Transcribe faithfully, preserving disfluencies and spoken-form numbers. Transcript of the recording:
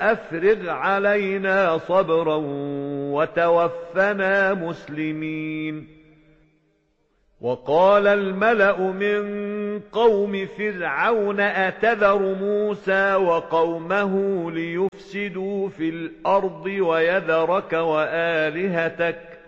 أفرغ علينا صبرا وتوفنا مسلمين. وقال الملأ من قوم فرعون أتذر موسى وقومه ليفسدوا في الأرض ويذرك وآلهتك